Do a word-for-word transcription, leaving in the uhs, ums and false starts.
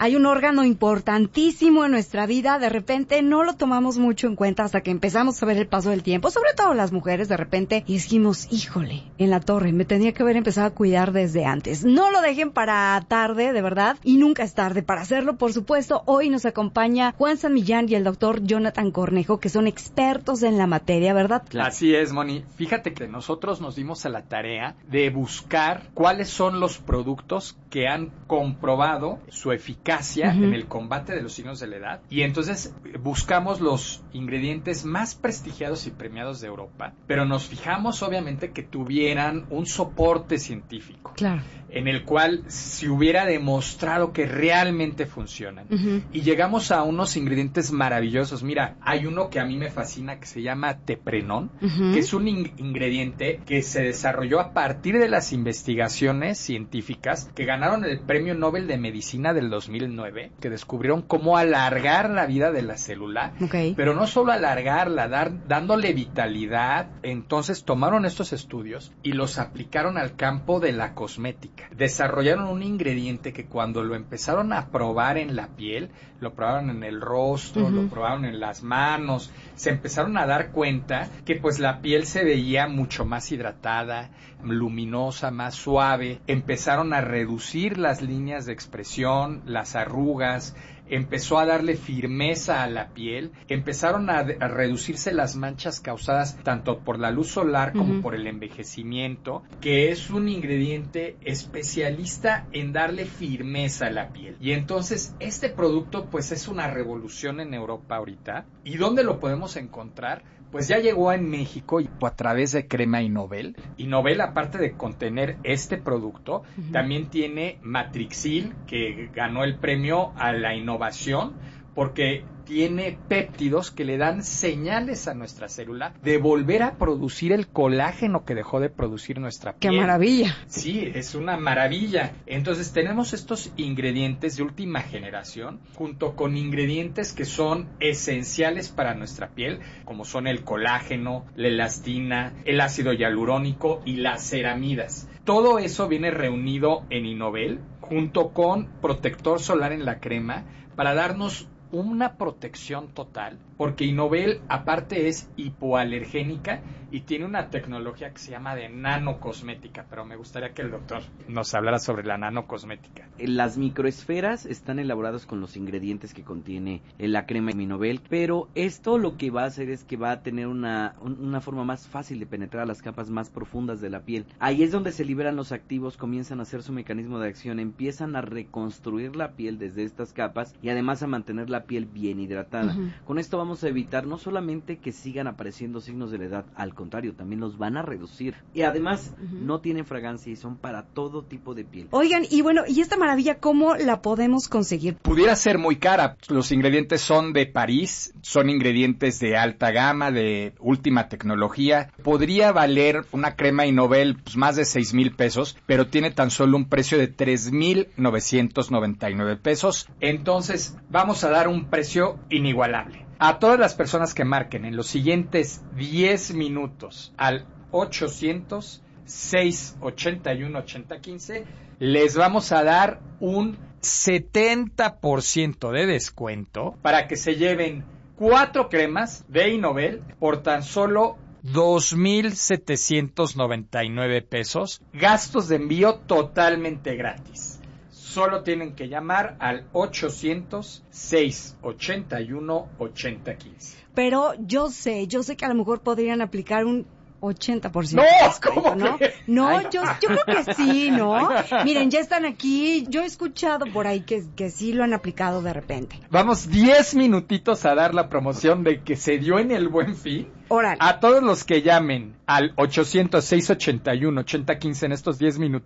hay un órgano importantísimo en nuestra vida, de repente no lo tomamos mucho en cuenta hasta que empezamos a ver el paso del tiempo, sobre todo las mujeres de repente, y dijimos, híjole, en la torre, me tenía que haber empezado a cuidar desde antes. No lo dejen para tarde, de verdad, y nunca es tarde para hacerlo, por supuesto. Hoy nos acompaña Juan San Millán y el doctor Jonathan Cornejo, que son expertos en la materia, ¿verdad? Así es, Moni. Fíjate que nosotros nos dimos a la tarea de buscar cuáles son los productos que han comprobado su eficacia uh-huh. en el combate de los signos de la edad, y entonces buscamos los ingredientes más prestigiados y premiados de Europa, pero nos fijamos obviamente que tuvieran un soporte científico. Claro. En el cual se hubiera demostrado que realmente funcionan. Uh-huh. Y llegamos a unos ingredientes maravillosos. Mira, hay uno que a mí me fascina que se llama teprenón, uh-huh. que es un in- ingrediente que se desarrolló a partir de las investigaciones científicas que ganaron el Premio Nobel de Medicina del dos mil nueve, que descubrieron cómo alargar la vida de la célula, okay. pero no solo alargarla, dar, dándole vitalidad. Entonces tomaron estos estudios y los aplicaron al campo de la cosmética. Desarrollaron un ingrediente que cuando lo empezaron a probar en la piel, lo probaron en el rostro, uh-huh. lo probaron en las manos, se empezaron a dar cuenta que pues la piel se veía mucho más hidratada, luminosa, más suave, empezaron a reducir las líneas de expresión, las arrugas, empezó a darle firmeza a la piel, empezaron a, a reducirse las manchas causadas tanto por la luz solar como uh-huh. por el envejecimiento, que es un ingrediente especialista en darle firmeza a la piel. Y entonces este producto pues es una revolución en Europa ahorita. ¿Y dónde lo podemos encontrar? Pues ya llegó en México y a través de Crema Innovel. Innovel, aparte de contener este producto, uh-huh. también tiene Matrixil, que ganó el premio a la innovación, porque tiene péptidos que le dan señales a nuestra célula de volver a producir el colágeno que dejó de producir nuestra piel. ¡Qué maravilla! Sí, es una maravilla. Entonces tenemos estos ingredientes de última generación, junto con ingredientes que son esenciales para nuestra piel, como son el colágeno, la elastina, el ácido hialurónico y las ceramidas. Todo eso viene reunido en Innovel, junto con protector solar en la crema, para darnos una protección total, porque Innovel aparte es hipoalergénica y tiene una tecnología que se llama de nanocosmética, pero me gustaría que el doctor nos hablara sobre la nanocosmética. Las microesferas están elaboradas con los ingredientes que contiene la crema Innovel, pero esto lo que va a hacer es que va a tener una, una forma más fácil de penetrar a las capas más profundas de la piel. Ahí es donde se liberan los activos, comienzan a hacer su mecanismo de acción, empiezan a reconstruir la piel desde estas capas y además a mantener la piel bien hidratada. Uh-huh. Con esto vamos a evitar no solamente que sigan apareciendo signos de la edad, al contrario, también los van a reducir. Y además, uh-huh. no tienen fragancia y son para todo tipo de piel. Oigan, y bueno, ¿y esta maravilla cómo la podemos conseguir? Pudiera ser muy cara. Los ingredientes son de París, son ingredientes de alta gama, de última tecnología. Podría valer una crema Innovel pues, más de seis mil pesos, pero tiene tan solo un precio de tres mil novecientos noventa y nueve pesos. Entonces, vamos a dar un precio inigualable. A todas las personas que marquen en los siguientes diez minutos al ochocientos, seiscientos ochenta y uno, ochenta quince, les vamos a dar un setenta por ciento de descuento para que se lleven cuatro cremas de Innovel por tan solo dos mil setecientos noventa y nueve pesos, gastos de envío totalmente gratis. Solo tienen que llamar al ochocientos, seiscientos ochenta y uno, ochenta quince. Pero yo sé, yo sé que a lo mejor podrían aplicar un ochenta por ciento. No, ¿cómo ¿no? que? No, Ay, yo, yo creo que sí, ¿no? Miren, ya están aquí. Yo he escuchado por ahí que, que sí lo han aplicado de repente. Vamos diez minutitos a dar la promoción de que se dio en el Buen Fin. Órale. A todos los que llamen al ochocientos, seiscientos ochenta y uno, ochenta quince en estos diez minutos.